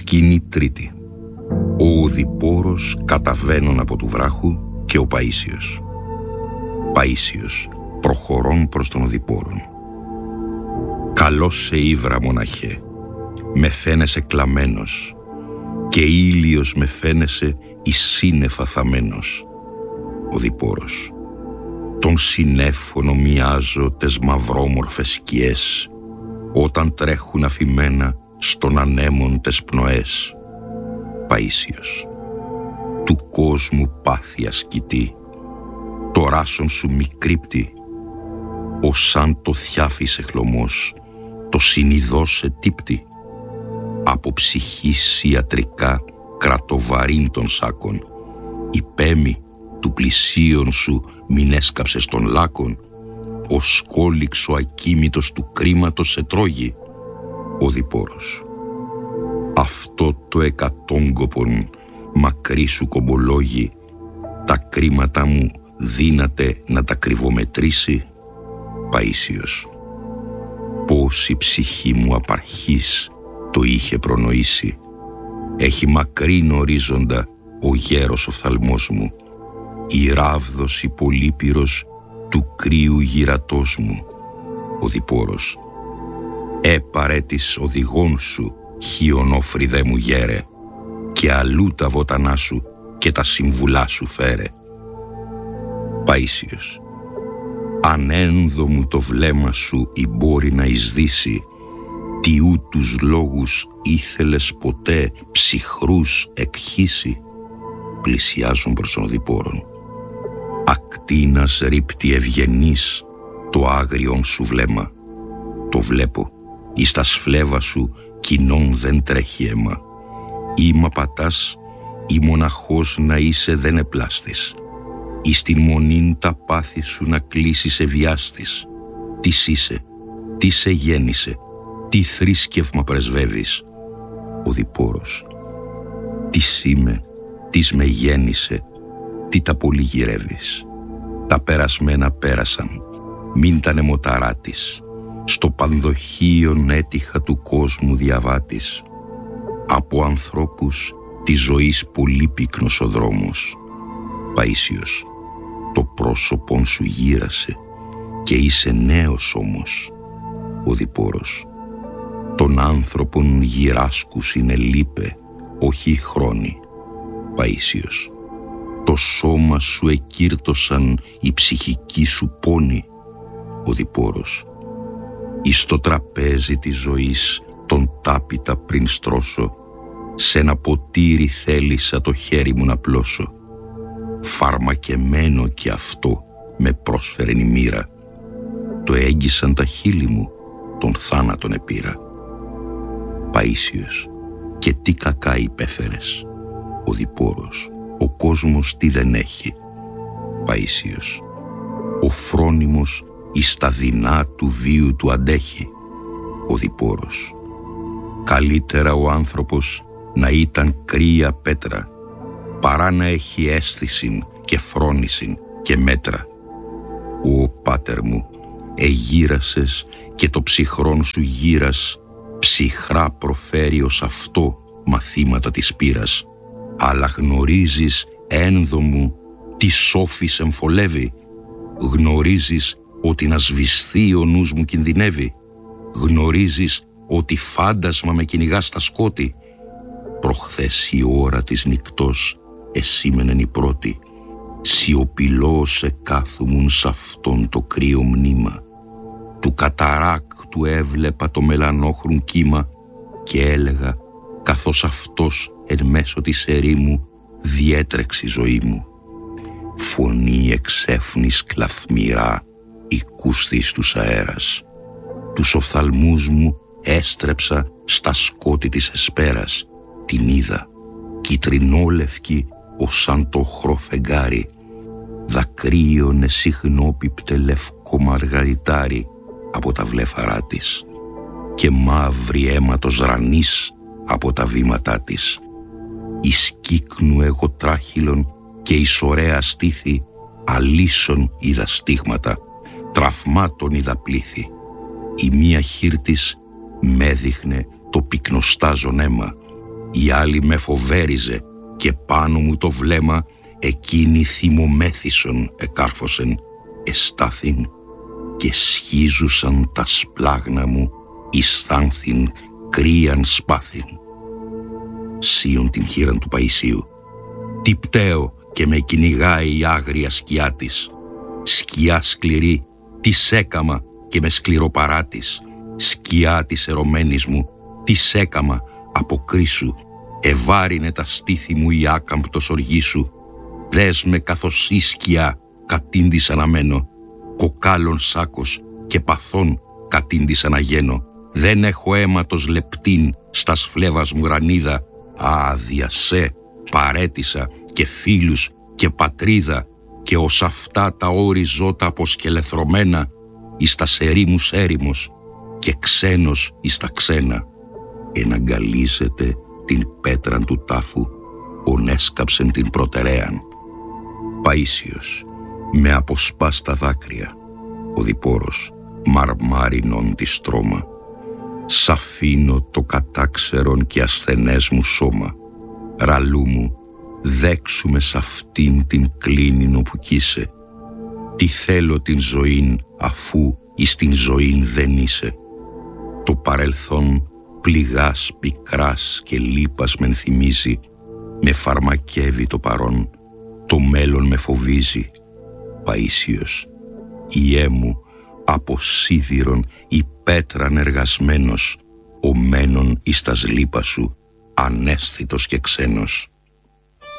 Σκηνή τρίτη. Ο Οδυπόρος καταβαίνουν από του βράχου και ο Παΐσιος. Παΐσιος προχωρών προς τον Οδυπόρον. «Καλώς σε ύβρα, μοναχέ, με φαίνεσαι κλαμμένος και ήλιος με φαίνεσαι εις σύννεφα θαμμένος». Οδυπόρος. «Τον συνέφωνο μοιάζω τες μαυρόμορφες σκιές, όταν τρέχουν αφημένα στον ανέμον τες πνοές». Παΐσιος. «Του κόσμου πάθεια σκητή, το ράσον σου μη κρύπτει, ως σαν το θιάφης εχλωμός, το συνειδώς ετύπτει. Από ψυχής ιατρικά κρατοβαρύν των σάκων, η πέμη του πλησίον σου μην έσκαψες των λάκων, ο σκόλιξο ακίμητος του κρίματος σε τρώγει». Οδυπόρος. «Αυτό το εκατόγκοπον μακρύ σου κομπολόγι, τα κρίματα μου δύναται να τα κρυβομετρήσει». Παΐσιος. «Πώς η ψυχή μου απαρχής το είχε προνοήσει, έχει μακρύν ορίζοντα ο γέρος οφθαλμός μου, η ράβδος η πολύπυρος του κρύου γυρατός μου». Οδυπόρος. «Έπαρε της οδηγών σου, χιονόφριδε μου γέρε, και αλλού τα βότανά σου και τα συμβουλά σου φέρε». Παΐσιος. «Ανένδομου το βλέμμα σου η μπορεί να εισδύσει, τι ούτους λόγους ήθελες ποτέ ψυχρούς εκχύσει». Πλησιάζουν προς τον Οδυπόρον. «Ακτίνας ρίπτη ευγενής το άγριον σου βλέμμα, το βλέπω, εις τα σφλέβα σου κοινών δεν τρέχει αίμα. Ή μα πατάς, ή μοναχός να είσαι δεν επλάστης, εις την μονήν τα πάθη σου να κλείσεις ευιάστης. Τι είσαι, τι σε γέννησε, τι θρήσκευμα πρεσβεύεις». Οδυπόρος. «Τις είμαι, τις με γέννησε, τι τα πολυγυρεύεις. Τα περασμένα πέρασαν, μην τα νεμοταράτης, στο πανδοχείον έτυχα του κόσμου διαβάτης. Από ανθρώπους της ζωής πολύ πυκνος ο δρόμος». Παΐσιος. «Το πρόσωπον σου γύρασε και είσαι νέος όμως». Οδυπόρος. «Τον άνθρωπον γυράσκους είναι λείπε, όχι χρόνοι». Παΐσιος. «Το σώμα σου εκύρτωσαν η ψυχική σου πόνη». Οδυπόρος. «Εις το τραπέζι της ζωής τον τάπητα πριν στρώσω, σ' ένα ποτήρι θέλησα το χέρι μου να πλώσω. Φαρμακεμένο κι αυτό με πρόσφερεν η μοίρα, το έγγισαν τα χείλη μου, τον θάνατον επήρα». Παΐσιος. «Και τι κακά υπέφερες». Οδυπόρος. «Ο κόσμος τι δεν έχει». Παΐσιος. «Ο φρόνιμος εις τα δεινά του βίου του αντέχει». Οδυπόρος. «Καλύτερα ο άνθρωπος να ήταν κρύα πέτρα, παρά να έχει αίσθησιν και φρόνησιν και μέτρα. Ω πάτερ μου, εγύρασες και το ψυχρόν σου γύρας, ψυχρά προφέρει ως αυτό μαθήματα της πείρας, αλλά γνωρίζεις ένδομου τι σόφις εμφολεύει, γνωρίζεις ότι να σβησθεί ο νους μου κινδυνεύει, γνωρίζεις ότι φάντασμα με κυνηγά στα σκότη. Προχθές η ώρα της νυκτός εσήμενεν η πρώτη, σιωπηλός εκάθουμουν σ' αυτόν το κρύο μνήμα. Του καταράκ του έβλεπα το μελανόχρουν κύμα και έλεγα, καθώς αυτός εν μέσω της ερήμου διέτρεξε η ζωή μου. Φωνή εξέφνης κλαθμυρά οικούσθη στους αέρας. Τους οφθαλμούς μου έστρεψα στα σκότη της εσπέρας. Την είδα, κυτρινόλευκη ως σαν το οχρό φεγγάρι. Δακρύωνε συχνόπιπτε λευκό μαργαριτάρι από τα βλέφαρά της και μαύρη αίματος ρανής από τα βήματά της. Εις κύκνου εγώ τράχυλον και εις ωραία στήθη αλήσων είδα στίγματα, τραυμάτων είδα πλήθη. Η μία χείρ της μ' έδειχνε το πυκνοστάζον αίμα, η άλλη με φοβέριζε και πάνω μου το βλέμμα εκείνη θυμομέθησον εκάρφωσεν, εστάθην και σχίζουσαν τα σπλάγνα μου αισθάνθην κρύαν σπάθην. Σύον την χείραν του Παϊσίου, τι πταίω και με κυνηγάει η άγρια σκιά της, σκιά σκληρή, τη έκαμα και με σκληροπαρά της, σκιά της ερωμένης μου, τη έκαμα από κρίσου, ευάρινε τα στήθη μου η άκαμπτος οργή σου, δες με καθώς η σκιά κατήντησα να μένω, κοκάλων σάκος και παθών κατήντησα να γένω, δεν έχω αίματος λεπτήν στα σφλέβας μου γρανίδα, άδεια σε παρέτησα και φίλους και πατρίδα και ως αυτά τα όριζότα αποσκελεθρωμένα εις τα σερήμους έρημος και ξένος εις τα ξένα. Εναγκαλίζεται την πέτραν του τάφου, ονέσκαψεν την προτεραίαν. Παΐσιος, με αποσπάστα δάκρυα, ο διπόρος μαρμάρινον τη στρώμα, σ' αφήνω το κατάξερον και ασθενές μου σώμα, ραλού μου, δέξουμε σ' αυτήν την κλίνην όπου κοίσε, τι θέλω την ζωήν αφού εις την ζωήν δεν είσαι. Το παρελθόν πληγάς πικράς και λύπας μεν θυμίζει, με φαρμακεύει το παρόν, το μέλλον με φοβίζει. Παΐσιος, ιέ μου, από σίδηρον η πέτραν εργασμένος, ο μένον εις τας λύπας σου, αναίσθητος και ξένος.